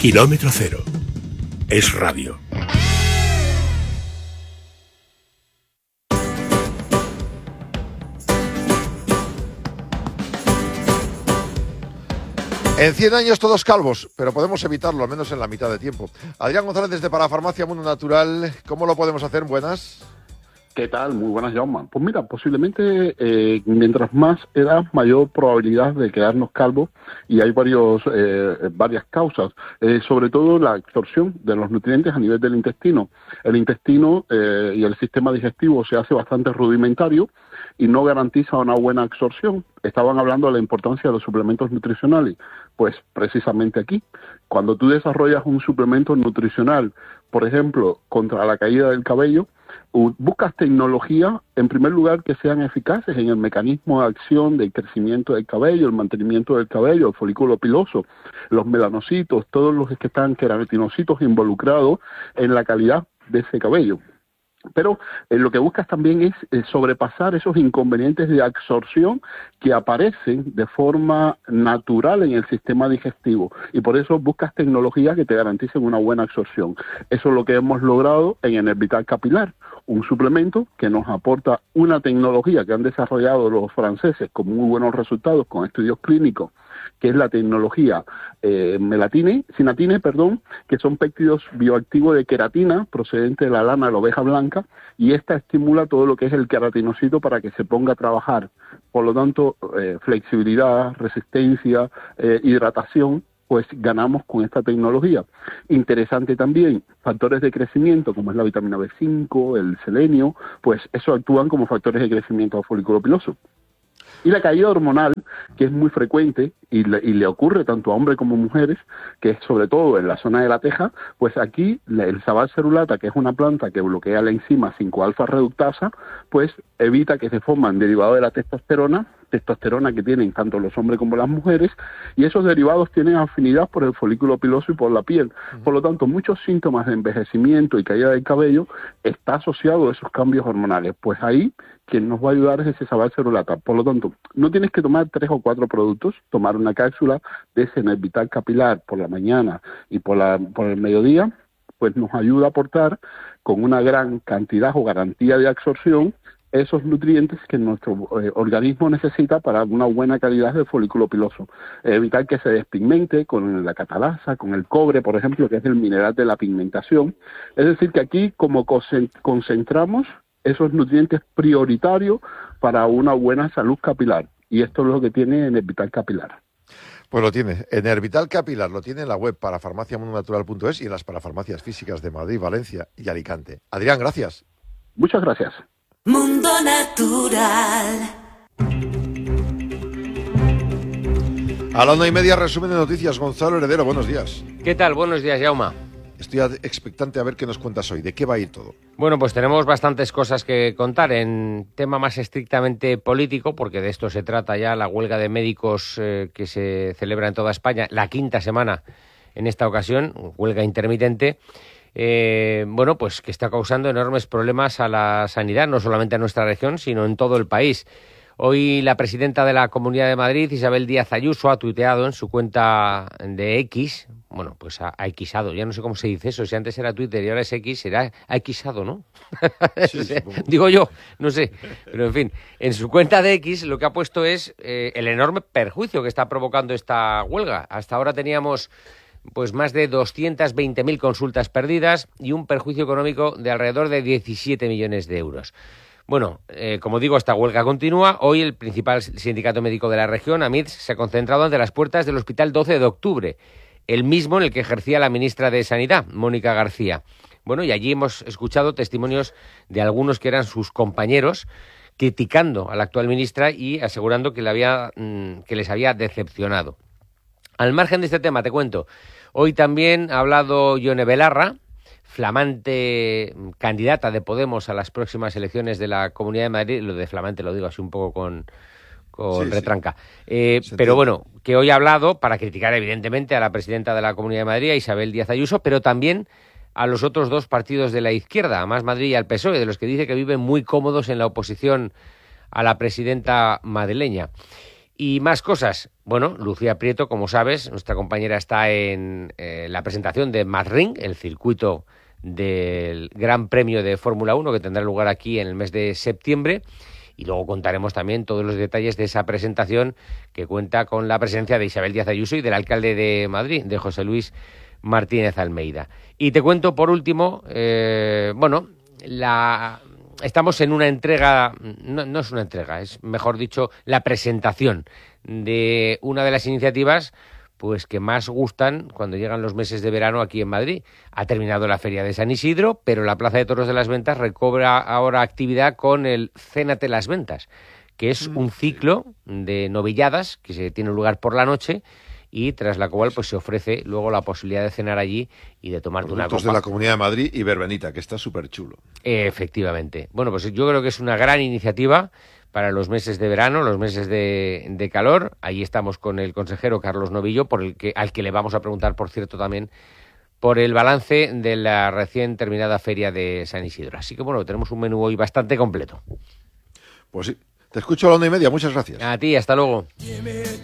Kilómetro Cero. Es radio. En 100 años todos calvos, pero podemos evitarlo, al menos en la mitad de tiempo. Adrián González desde Parafarmacia Mundo Natural. ¿Cómo lo podemos hacer? Buenas. ¿Qué tal? Muy buenas, Jaume. Pues mira, posiblemente mientras más edad, mayor probabilidad de quedarnos calvos, y hay varias causas, sobre todo la absorción de los nutrientes a nivel del intestino. El intestino y el sistema digestivo se hace bastante rudimentario y no garantiza una buena absorción. Estaban hablando de la importancia de los suplementos nutricionales. Pues precisamente aquí, cuando tú desarrollas un suplemento nutricional, por ejemplo, contra la caída del cabello, buscas tecnología, en primer lugar, que sean eficaces en el mecanismo de acción del crecimiento del cabello, el mantenimiento del cabello, el folículo piloso, los melanocitos, todos los que están queratinocitos involucrados en la calidad de ese cabello. Pero lo que buscas también es sobrepasar esos inconvenientes de absorción que aparecen de forma natural en el sistema digestivo, y por eso buscas tecnologías que te garanticen una buena absorción. Eso es lo que hemos logrado en Enervital Capilar, un suplemento que nos aporta una tecnología que han desarrollado los franceses con muy buenos resultados, con estudios clínicos, que es la tecnología sinatine, que son péptidos bioactivos de queratina procedente de la lana de la oveja blanca, y esta estimula todo lo que es el queratinocito para que se ponga a trabajar. Por lo tanto, flexibilidad, resistencia, hidratación, pues ganamos con esta tecnología. Interesante también, factores de crecimiento como es la vitamina B5, el selenio, pues eso actúan como factores de crecimiento al folículo piloso. Y la caída hormonal, que es muy frecuente y le ocurre tanto a hombres como mujeres, que es sobre todo en la zona de la teja, pues aquí el Sabal cerulata, que es una planta que bloquea la enzima 5-alfa reductasa, pues evita que se forman derivados de la testosterona que tienen tanto los hombres como las mujeres, y esos derivados tienen afinidad por el folículo piloso y por la piel. Por lo tanto, muchos síntomas de envejecimiento y caída del cabello está asociado a esos cambios hormonales. Pues ahí quien nos va a ayudar es ese Sabal cerulata. Por lo tanto, no tienes que tomar 3 o 4 productos, tomar una cápsula de ese Enervital Capilar por la mañana y por el mediodía, pues nos ayuda a aportar con una gran cantidad o garantía de absorción esos nutrientes que nuestro organismo necesita para una buena calidad de folículo piloso. Evitar que se despigmente con la catalasa, con el cobre, por ejemplo, que es el mineral de la pigmentación. Es decir, que aquí como concentramos esos nutrientes prioritarios para una buena salud capilar. Y esto es lo que tiene Enervital Capilar. Pues lo tiene. Enervital Capilar lo tiene en la web parafarmaciamundonatural.es y en las parafarmacias físicas de Madrid, Valencia y Alicante. Adrián, gracias. Muchas gracias. Mundo Natural. A la 1:30, resumen de noticias. Gonzalo Heredero, buenos días. ¿Qué tal? Buenos días, Jaume. Estoy expectante a ver qué nos cuentas hoy. ¿De qué va a ir todo? Bueno, pues tenemos bastantes cosas que contar. En tema más estrictamente político, porque de esto se trata ya, la huelga de médicos que se celebra en toda España, la 5ª semana en esta ocasión, huelga intermitente. Bueno, pues que está causando enormes problemas a la sanidad, no solamente a nuestra región, sino en todo el país. Hoy la presidenta de la Comunidad de Madrid, Isabel Díaz Ayuso, ha tuiteado en su cuenta de X, bueno, pues ha xado, ya no sé cómo se dice eso, si antes era Twitter y ahora es X, será xado, ¿no? Sí, digo yo, no sé, pero en fin, en su cuenta de X lo que ha puesto es el enorme perjuicio que está provocando esta huelga. Hasta ahora teníamos pues más de 220.000 consultas perdidas y un perjuicio económico de alrededor de 17 millones de euros. Bueno, como digo, esta huelga continúa. Hoy el principal sindicato médico de la región, AMITS, se ha concentrado ante las puertas del Hospital 12 de Octubre, el mismo en el que ejercía la ministra de Sanidad, Mónica García. Bueno, y allí hemos escuchado testimonios de algunos que eran sus compañeros criticando a la actual ministra y asegurando que les había decepcionado. Al margen de este tema, te cuento, hoy también ha hablado Ione Belarra, flamante candidata de Podemos a las próximas elecciones de la Comunidad de Madrid. Lo de flamante lo digo así un poco con retranca. Pero bueno, que hoy ha hablado para criticar evidentemente a la presidenta de la Comunidad de Madrid, a Isabel Díaz Ayuso, pero también a los otros dos partidos de la izquierda, a Más Madrid y al PSOE, de los que dice que viven muy cómodos en la oposición a la presidenta madrileña. Y más cosas. Bueno, Lucía Prieto, como sabes, nuestra compañera está en la presentación de Madrid, el circuito del Gran Premio de Fórmula 1 que tendrá lugar aquí en el mes de septiembre. Y luego contaremos también todos los detalles de esa presentación que cuenta con la presencia de Isabel Díaz Ayuso y del alcalde de Madrid, de José Luis Martínez Almeida. Y te cuento por último, estamos en una entrega, no es una entrega, es mejor dicho, la presentación de una de las iniciativas pues que más gustan cuando llegan los meses de verano aquí en Madrid. Ha terminado la Feria de San Isidro, pero la Plaza de Toros de las Ventas recobra ahora actividad con el Cénate las Ventas, que es un ciclo de novilladas que se tiene lugar por la noche y tras la cual pues se ofrece luego la posibilidad de cenar allí y de tomarte una copa. De la Comunidad de Madrid y verbenita, que está súper chulo. Efectivamente. Bueno, pues yo creo que es una gran iniciativa para los meses de verano, los meses de calor. Ahí estamos con el consejero Carlos Novillo, al que le vamos a preguntar, por cierto, también por el balance de la recién terminada Feria de San Isidro. Así que bueno, tenemos un menú hoy bastante completo. Pues sí. Te escucho a la 1:30. Muchas gracias. A ti, hasta luego.